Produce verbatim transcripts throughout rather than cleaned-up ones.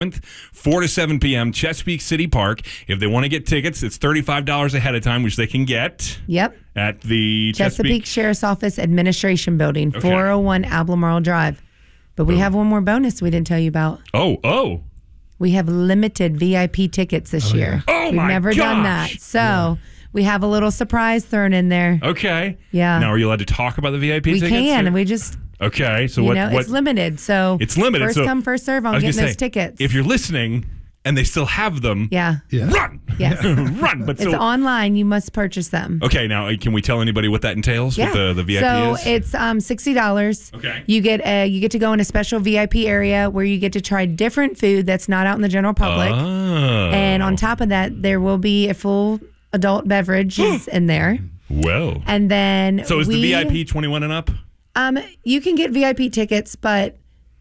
four to seven p.m., Chesapeake City Park. If they want to get tickets, it's thirty-five dollars ahead of time, which they can get. Yep. At the Chesapeake, Chesapeake Sheriff's Office Administration Building, Okay. four oh one Albemarle Drive. But we Boom. have one more bonus we didn't tell you about. Oh, oh. We have limited V I P tickets this Oh, year. yeah. Oh, We've my never done that. gosh. So yeah. we have a little surprise thrown in there. Okay. Yeah. Now, are you allowed to talk about the V I P we tickets? We can. Or? We just... Okay. So you what, know, what? It's limited. So It's limited. First so come, first serve on getting getting those tickets. If you're listening and they still have them, yeah. Yeah. run. Yes. run. But it's so, online. You must purchase them. Okay. Now, can we tell anybody what that entails? Yeah. What the, the V I P so is? So it's um, sixty dollars. Okay. You get a, you get to go in a special V I P area where you get to try different food that's not out in the general public. Oh. And on top of that, there will be a full adult beverage in there. Well. And then So is we, the V I P twenty-one and up? Um, you can get V I P tickets, but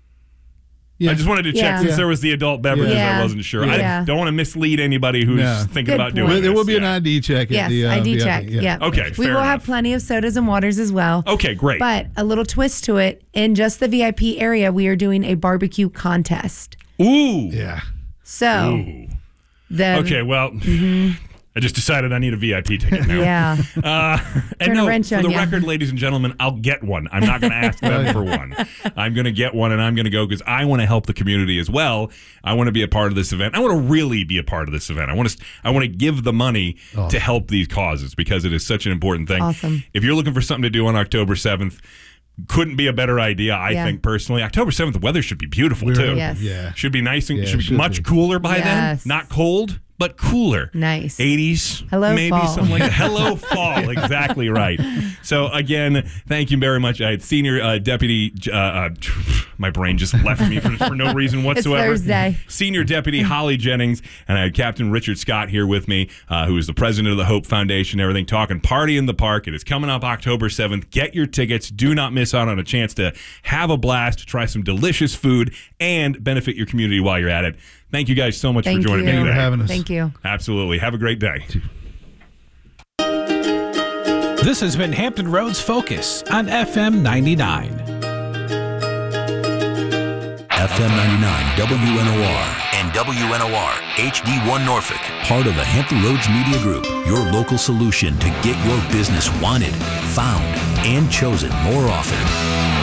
yeah. I just wanted to check yeah. since yeah. there was the adult beverages. Yeah. I wasn't sure. Yeah. I don't want to mislead anybody who's Yeah. thinking Good about point. doing Well, there this. will be an Yeah. I D check. yes, at the, uh, I D V I P. check. Yeah. Yeah. Okay, We fair will enough. have plenty of sodas and waters as well. Okay, great. But a little twist to it: in just the V I P area, we are doing a barbecue contest. Ooh. Yeah. So Ooh. the Okay, well, mm-hmm. I just decided I need a V I P ticket now. yeah. Uh, and Turn a no, wrench for on the ya. record, ladies and gentlemen, I'll get one. I'm not going to ask them for one. I'm going to get one, and I'm going to go because I want to help the community as well. I want to be a part of this event. I want to really be a part of this event. I want to. I want to give the money Oh. to help these causes because it is such an important thing. Awesome. If you're looking for something to do on October seventh, couldn't be a better idea. I Yeah. think personally, October seventh, the weather should be beautiful We're- too. Yes. Yeah. Should be nice and Yeah, should be should much be. cooler by Yes. then. Not cold, but cooler. Nice. eighties. Hello, maybe fall. something like that. Hello, fall. Exactly right. So again, thank you very much. I had Senior uh, Deputy. Uh, uh, my brain just left me for, for no reason whatsoever. It's Thursday. Senior Deputy Holly Jennings, and I had Captain Richard Scott here with me, uh, who is the president of the Hope Foundation. Everything talking Party in the Park. It is coming up October seventh. Get your tickets. Do not miss out on a chance to have a blast, try some delicious food, and benefit your community while you're at it. Thank you guys so much Thank for joining you. me Thank you today. for having us. Thank you. Absolutely. Have a great day. This has been Hampton Roads Focus on F M ninety-nine. F M ninety-nine W N O R and W N O R H D one Norfolk. Part of the Hampton Roads Media Group. Your local solution to get your business wanted, found, and chosen more often.